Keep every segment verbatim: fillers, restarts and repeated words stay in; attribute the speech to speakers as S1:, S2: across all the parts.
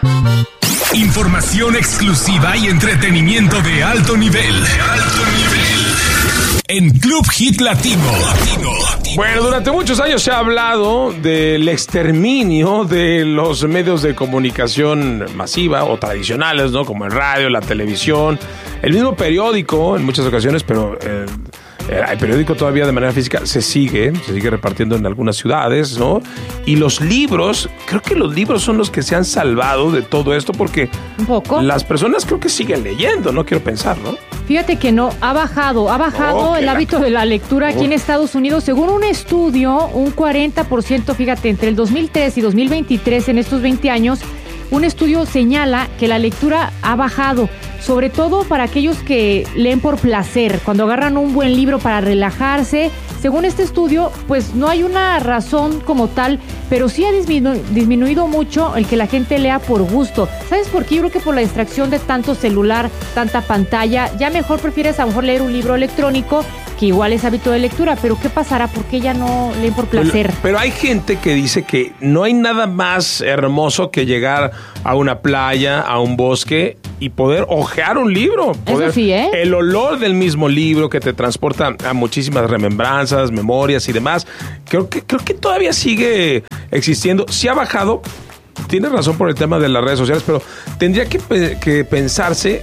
S1: Información exclusiva y entretenimiento de alto nivel. De alto nivel. En Club Hit Latino. Latino.
S2: Bueno, durante muchos años se ha hablado del exterminio de los medios de comunicación masiva o tradicionales, ¿no? Como el radio, la televisión, el mismo periódico en muchas ocasiones, pero eh, el periódico todavía de manera física se sigue, se sigue repartiendo en algunas ciudades, ¿no? Y los libros, creo que los libros son los que se han salvado de todo esto porque
S3: un poco.
S2: Las personas creo que siguen leyendo, no quiero pensar, ¿no?
S3: Fíjate que no, ha bajado, ha bajado
S2: oh,
S3: el hábito de la lectura aquí oh. en Estados Unidos. Según un estudio, un cuarenta por ciento, fíjate, entre el dos mil tres y dos mil veintitrés, en estos veinte años, un estudio señala que la lectura ha bajado, sobre todo para aquellos que leen por placer, cuando agarran un buen libro para relajarse. Según este estudio, pues no hay una razón como tal, pero sí ha disminu- disminuido mucho el que la gente lea por gusto. ¿Sabes por qué? Yo creo que por la distracción de tanto celular, tanta pantalla. Ya mejor prefieres a lo mejor leer un libro electrónico, que igual es hábito de lectura, pero ¿qué pasará? ¿Por qué ya no leen por placer?
S2: Pero, pero hay gente que dice que no hay nada más hermoso que llegar a una playa, a un bosque y poder hojear un libro. Poder,
S3: Eso sí, ¿eh?
S2: El olor del mismo libro que te transporta a muchísimas remembranzas, memorias y demás. Creo que, creo que todavía sigue existiendo. Sí ha bajado, tienes razón por el tema de las redes sociales, pero tendría que, que pensarse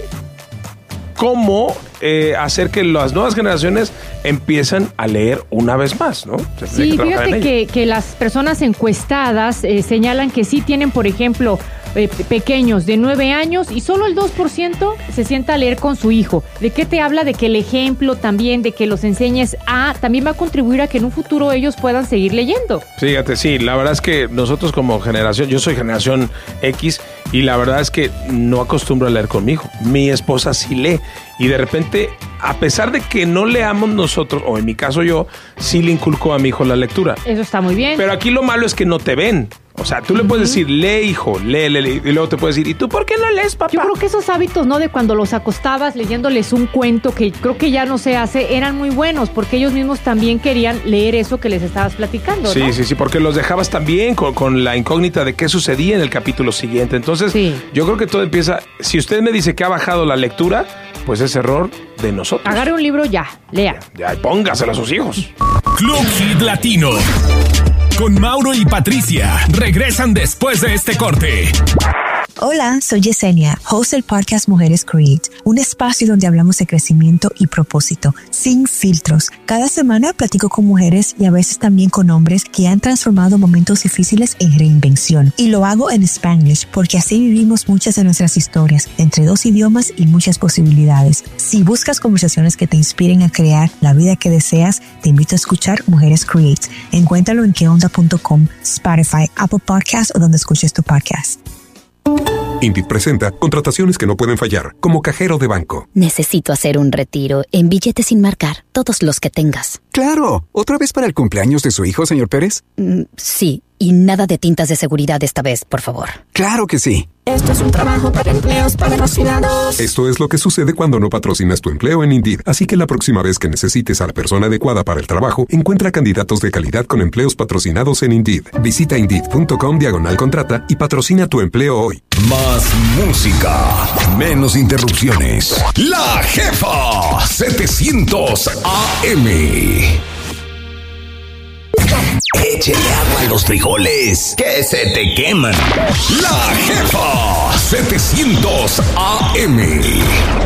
S2: cómo eh, hacer que las nuevas generaciones empiezan a leer una vez más, ¿no?
S3: Sí, que fíjate que, que las personas encuestadas eh, señalan que sí tienen, por ejemplo, eh, pequeños de nueve años y solo el dos por ciento se sienta a leer con su hijo. ¿De qué te habla? De que el ejemplo también, de que los enseñes a, también va a contribuir a que en un futuro ellos puedan seguir leyendo.
S2: Fíjate, sí, la verdad es que nosotros como generación, yo soy generación X y la verdad es que no acostumbro a leer con mi hijo. Mi esposa sí lee y de repente, a pesar de que no leamos nosotros, o en mi caso yo, sí le inculco a mi hijo la lectura.
S3: Eso está muy bien.
S2: Pero aquí lo malo es que no te ven. O sea, tú le puedes decir, lee, hijo, lee, lee, lee, y luego te puedes decir, ¿y tú por qué no lees, papá?
S3: Yo creo que esos hábitos, ¿no? De cuando los acostabas leyéndoles un cuento, que creo que ya no se hace, eran muy buenos, porque ellos mismos también querían leer eso que les estabas platicando,
S2: sí,
S3: ¿no?
S2: Sí, sí, sí, porque los dejabas también con, con la incógnita de qué sucedía en el capítulo siguiente. Entonces, sí. Yo creo que todo empieza, si usted me dice que ha bajado la lectura, pues es error de nosotros.
S3: Agarre un libro ya, lea.
S2: Ya, ya póngaselo a sus hijos.
S1: Club Hit Latino. Con Mauro y Patricia. Regresan después de este corte.
S4: Hola, soy Yesenia, host del podcast Mujeres Create, un espacio donde hablamos de crecimiento y propósito, sin filtros. Cada semana platico con mujeres y a veces también con hombres que han transformado momentos difíciles en reinvención. Y lo hago en Spanglish porque así vivimos muchas de nuestras historias, entre dos idiomas y muchas posibilidades. Si buscas conversaciones que te inspiren a crear la vida que deseas, te invito a escuchar Mujeres Create. Encuéntralo en que onda punto com, Spotify, Apple Podcasts o donde escuches tu podcast.
S5: Indeed presenta contrataciones que no pueden fallar, como cajero de banco.
S6: Necesito hacer un retiro en billetes sin marcar, todos los que tengas.
S7: ¡Claro! ¿Otra vez para el cumpleaños de su hijo, señor Pérez?
S6: Mm, sí, y nada de tintas de seguridad esta vez, por favor.
S7: ¡Claro que sí!
S8: Esto es un trabajo para empleos patrocinados.
S5: Esto es lo que sucede cuando no patrocinas tu empleo en Indeed. Así que la próxima vez que necesites a la persona adecuada para el trabajo, encuentra candidatos de calidad con empleos patrocinados en Indeed. Visita Indeed punto com diagonal contrata y patrocina tu empleo hoy.
S1: Más música, menos interrupciones. La Jefa setecientos A M. Échale agua a los frijoles, que se te queman. La Jefa setecientos A M.